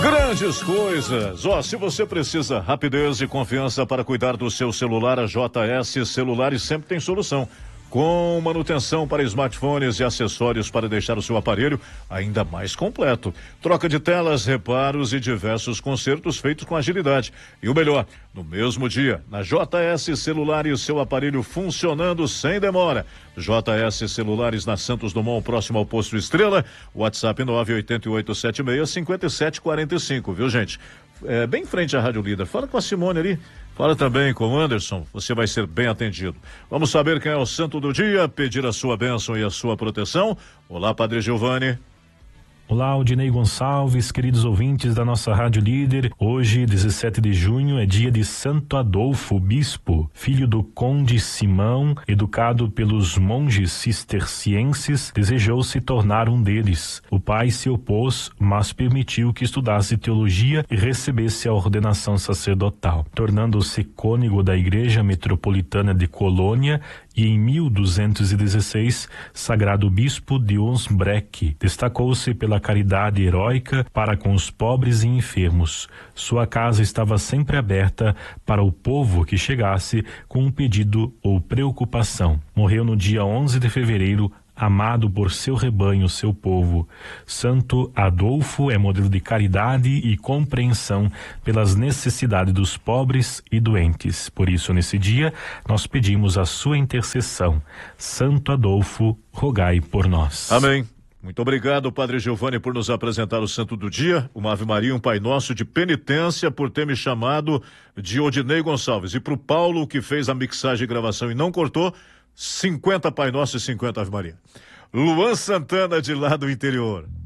Grandes coisas. Se você precisa rapidez e confiança para cuidar do seu celular, a JS Celulares sempre tem solução. Com manutenção para smartphones e acessórios para deixar o seu aparelho ainda mais completo. Troca de telas, reparos e diversos consertos feitos com agilidade. E o melhor, no mesmo dia, na JS Celulares, seu aparelho funcionando sem demora. JS Celulares na Santos Dumont, próximo ao Posto Estrela. WhatsApp 98876-5745, viu, gente? Bem em frente à Rádio Líder. Fala com a Simone ali. Fala também com o Anderson, você vai ser bem atendido. Vamos saber quem é o santo do dia, pedir a sua bênção e a sua proteção. Olá, Padre Giovanni. Olá, Aldinei Gonçalves, queridos ouvintes da nossa Rádio Líder. Hoje, 17 de junho, é dia de Santo Adolfo, bispo, filho do conde Simão, educado pelos monges cistercienses, desejou se tornar um deles. O pai se opôs, mas permitiu que estudasse teologia e recebesse a ordenação sacerdotal, tornando-se cônego da Igreja Metropolitana de Colônia e em 1216, sagrado bispo de Osmbreck. Destacou-se pela caridade heróica para com os pobres e enfermos. Sua casa estava sempre aberta para o povo que chegasse com um pedido ou preocupação. Morreu no dia 11 de fevereiro, amado por seu rebanho, seu povo. Santo Adolfo é modelo de caridade e compreensão pelas necessidades dos pobres e doentes. Por isso, nesse dia, nós pedimos a sua intercessão. Santo Adolfo, rogai por nós. Amém. Muito obrigado, Padre Giovanni, por nos apresentar o santo do dia, uma Ave Maria, um Pai Nosso de penitência por ter me chamado de Odinei Gonçalves. E pro Paulo, que fez a mixagem e gravação e não cortou, 50 Pai Nosso e 50 Ave Maria. Luan Santana, de lá do interior.